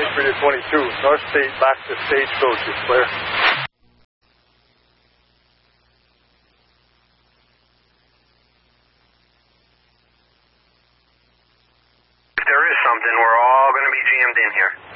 3 to 22. North State back to Stagecoach is clear. If there is something, we're all going to be jammed in here.